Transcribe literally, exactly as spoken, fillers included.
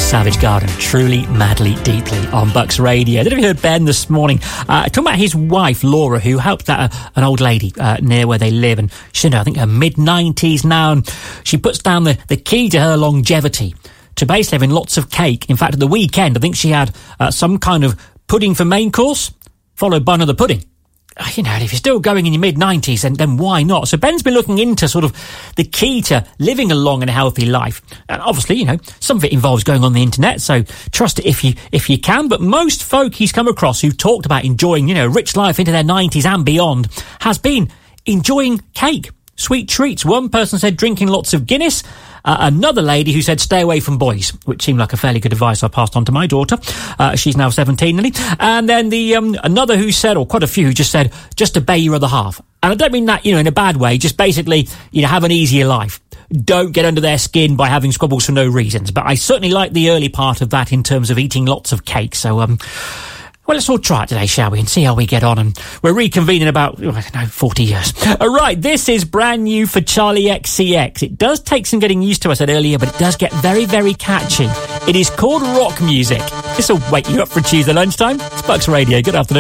Savage Garden, Truly, Madly, Deeply on Bucks Radio. I don't know if you heard Ben this morning uh, talking about his wife, Laura, who helped out a, an old lady uh, near where they live. And she's in, I think, her mid-nineties now. And she puts down the, the key to her longevity to basically having lots of cake. In fact, at the weekend, I think she had uh, some kind of pudding for main course, followed by another pudding. You know, if you're still going in your mid-nineties, then, then why not? So Ben's been looking into sort of the key to living a long and healthy life. And obviously, you know, some of it involves going on the internet, so trust it if you if you can. But most folk he's come across who've talked about enjoying, you know, rich life into their nineties and beyond has been enjoying cake, sweet treats. One person said drinking lots of Guinness. Uh, another lady who said stay away from boys, which seemed like a fairly good advice I passed on to my daughter. Uh, she's now seventeen, nearly. And then the um, another who said, or quite a few who just said, just obey your other half. And I don't mean that, you know, in a bad way. Just basically, you know, have an easier life. Don't get under their skin by having squabbles for no reasons. But I certainly like the early part of that in terms of eating lots of cake. So, um... well, let's all try it today, shall we, and see how we get on. And we're reconvening about, I don't know, forty years. All right, this is brand new for Charlie X C X. It does take some getting used to, I said earlier, but it does get very, very catchy. It is called rock music. This will wake you up for Tuesday lunchtime. It's Bucks Radio. Good afternoon.